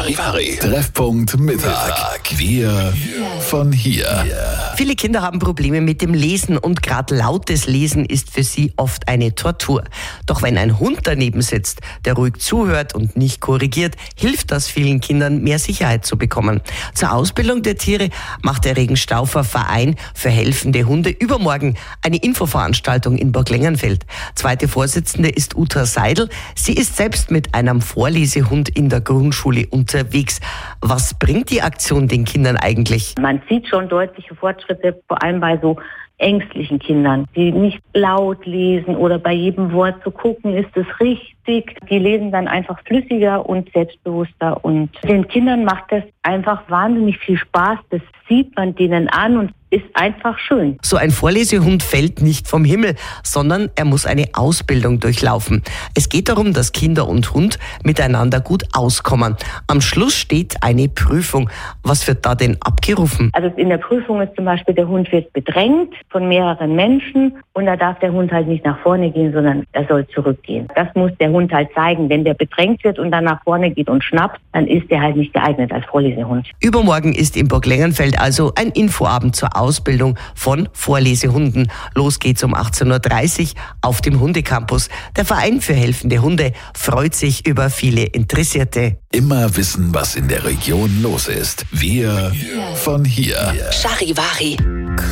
Charivari. Treffpunkt Mittag. Wir von hier. Viele Kinder haben Probleme mit dem Lesen und gerade lautes Lesen ist für sie oft eine Tortur. Doch wenn ein Hund daneben sitzt, der ruhig zuhört und nicht korrigiert, hilft das vielen Kindern, mehr Sicherheit zu bekommen. Zur Ausbildung der Tiere macht der Regenstaufer Verein für helfende Hunde übermorgen eine Infoveranstaltung in Burg Lengenfeld. Zweite Vorsitzende ist Uta Seidel. Sie ist selbst mit einem Vorlesehund in der Grundschule unterwegs. Was bringt die Aktion den Kindern eigentlich? Man sieht schon deutliche Fortschritte, vor allem bei so ängstlichen Kindern, die nicht laut lesen oder bei jedem Wort zu gucken, ist es richtig. Die lesen dann einfach flüssiger und selbstbewusster und den Kindern macht das einfach wahnsinnig viel Spaß. Das sieht man denen an und ist einfach schön. So ein Vorlesehund fällt nicht vom Himmel, sondern er muss eine Ausbildung durchlaufen. Es geht darum, dass Kinder und Hund miteinander gut auskommen. Am Schluss steht eine Prüfung. Was wird da denn abgerufen? Also in der Prüfung ist zum Beispiel, der Hund wird bedrängt von mehreren Menschen und da darf der Hund halt nicht nach vorne gehen, sondern er soll zurückgehen. Das muss der Hund halt zeigen. Wenn der bedrängt wird und dann nach vorne geht und schnappt, dann ist der halt nicht geeignet als Vorlesehund. Übermorgen ist in Burg Lengenfeld also ein Infoabend zur Ausbildung von Vorlesehunden. Los geht's um 18.30 Uhr auf dem Hundecampus. Der Verein für helfende Hunde freut sich über viele Interessierte. Immer wissen, was in der Region los ist. Wir von hier. Charivari.